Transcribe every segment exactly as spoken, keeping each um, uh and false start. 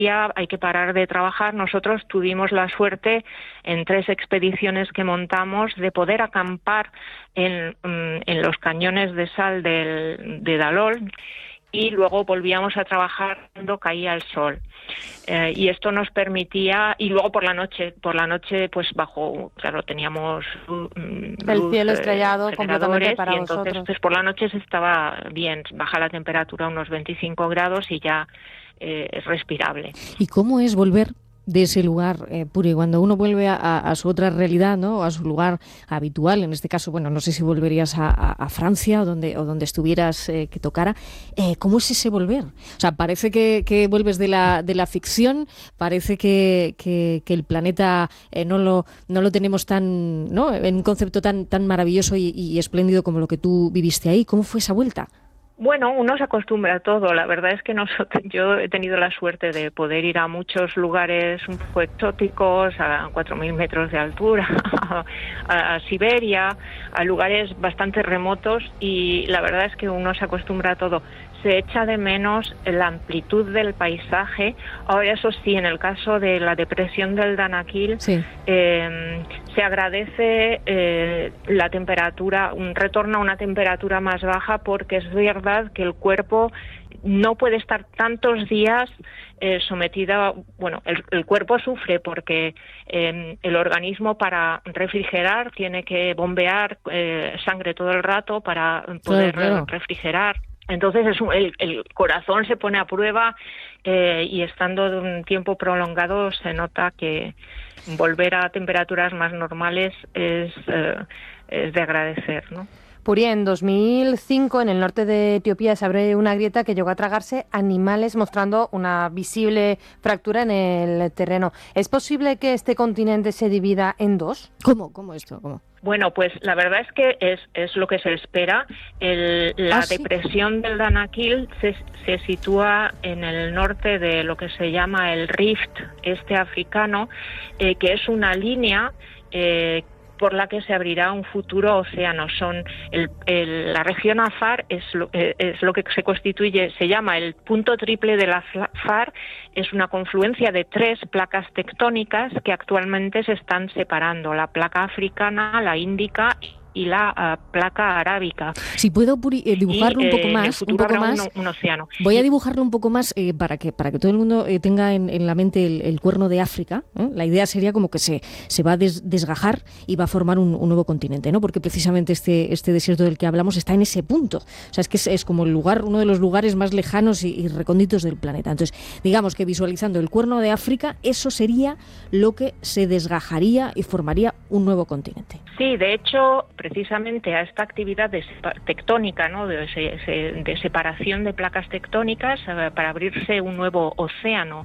ya hay que parar de trabajar. Nosotros tuvimos la suerte en tres expediciones que montamos de poder acampar en, en los cañones de sal del, de Dalol, y luego volvíamos a trabajar cuando caía el sol. Eh, y esto nos permitía, y luego por la noche, por la noche pues bajo, claro, teníamos luz, el cielo estrellado eh, completamente para y entonces vosotros. Pues por la noche se estaba bien, baja la temperatura a unos veinticinco grados y ya eh, es respirable. ¿Y cómo es volver de ese lugar, eh, Puri, cuando uno vuelve a, a su otra realidad, ¿no? A su lugar habitual? En este caso, bueno, no sé si volverías a, a, a Francia o donde, o donde estuvieras eh, que tocara. Eh, ¿Cómo es ese volver? O sea, parece que, que vuelves de la, de la ficción, parece que, que, que el planeta eh, no lo no lo tenemos tan, ¿no? En un concepto tan, tan maravilloso y, y espléndido como lo que tú viviste ahí. ¿Cómo fue esa vuelta? Bueno, uno se acostumbra a todo. La verdad es que nosotros, yo he tenido la suerte de poder ir a muchos lugares un poco exóticos, a cuatro mil metros de altura, a, a Siberia, a lugares bastante remotos, y la verdad es que uno se acostumbra a todo. Se echa de menos la amplitud del paisaje. Ahora, eso sí, en el caso de la depresión del Danakil, sí. eh, se agradece eh, la temperatura, un retorno a una temperatura más baja, porque es verdad que el cuerpo no puede estar tantos días eh, sometida, bueno, el, el cuerpo sufre porque eh, el organismo, para refrigerar, tiene que bombear eh, sangre todo el rato para poder claro, claro. refrigerar. Entonces es un, el, el corazón se pone a prueba eh, y estando de un tiempo prolongado se nota que volver a temperaturas más normales es, eh, es de agradecer, ¿no? Puri, en dos mil cinco en el norte de Etiopía se abre una grieta que llegó a tragarse animales, mostrando una visible fractura en el terreno. ¿Es posible que este continente se divida en dos? ¿Cómo? ¿Cómo esto? ¿Cómo? Bueno, pues la verdad es que es, es lo que se espera. El, la ¿Ah, depresión sí? del Danakil se, se sitúa en el norte de lo que se llama el Rift este africano, eh, que es una línea eh, por la que se abrirá un futuro océano. Son el, el, la región Afar es lo, eh, es lo que se constituye, se llama el punto triple de la Afar. Es una confluencia de tres placas tectónicas que actualmente se están separando: la placa africana, la índica y la uh, placa arábica. Si puedo Puri, eh, dibujarlo y, un poco eh, más, un poco más. Un, un océano. Voy a dibujarlo un poco más eh, para que para que todo el mundo eh, tenga en, en la mente el, el cuerno de África, ¿eh? La idea sería como que se se va a des, desgajar y va a formar un, un nuevo continente, ¿no? Porque precisamente este este desierto del que hablamos está en ese punto. O sea, es que es, es como el lugar, uno de los lugares más lejanos y, y recónditos del planeta. Entonces, digamos que visualizando el cuerno de África, eso sería lo que se desgajaría y formaría un nuevo continente. Sí, de hecho, precisamente a esta actividad de tectónica, ¿no? de, de, de separación de placas tectónicas para abrirse un nuevo océano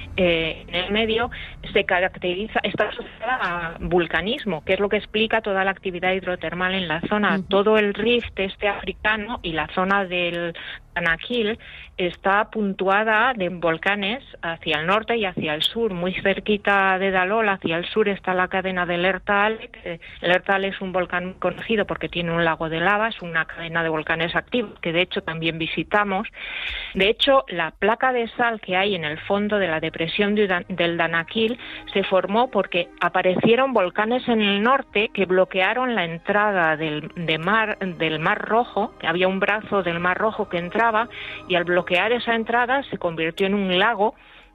eh, en el medio, se caracteriza, está asociada a vulcanismo, que es lo que explica toda la actividad hidrotermal en la zona. Uh-huh. Todo el rift este africano y la zona del Danakil está puntuada de volcanes hacia el norte y hacia el sur. Muy cerquita de Dalol, hacia el sur, está la cadena del Ertal. El Ertal es un volcán conocido porque tiene un lago de lava, es una cadena de volcanes activos que de hecho también visitamos. De hecho, la placa de sal que hay en el fondo de la depresión del Danakil se formó porque aparecieron volcanes en el norte que bloquearon la entrada del, de mar, del Mar Rojo. Había un brazo del Mar Rojo que entraba, y al bloquear esa entrada se convirtió en un lago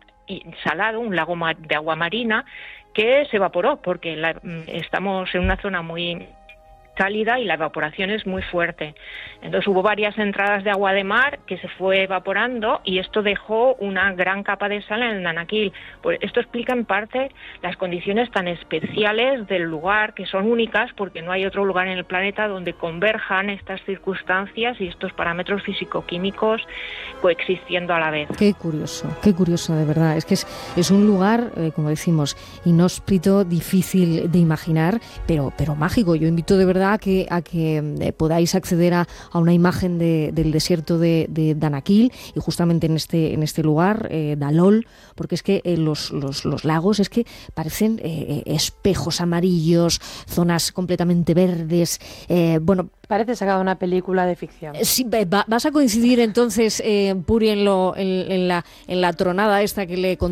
salado, un lago de agua marina, que se evaporó porque la, estamos en una zona muy cálida y la evaporación es muy fuerte. Entonces hubo varias entradas de agua de mar que se fue evaporando y esto dejó una gran capa de sal en el Danakil. Pues esto explica en parte las condiciones tan especiales del lugar, que son únicas porque no hay otro lugar en el planeta donde converjan estas circunstancias y estos parámetros físico-químicos coexistiendo a la vez. Qué curioso, qué curioso, de verdad. Es que es, es un lugar, eh, como decimos, inhóspito, difícil de imaginar, pero, pero mágico. Yo invito de verdad A que, a que eh, podáis acceder a, a una imagen de, del desierto de, de Danakil, y justamente en este en este lugar, eh, Dalol, porque es que eh, los, los, los lagos es que parecen eh, espejos amarillos, zonas completamente verdes, eh, bueno... Parece sacada una película de ficción. Sí, va, vas a coincidir entonces, eh, Puri, en, lo, en, en, la, en la tronada esta que le conté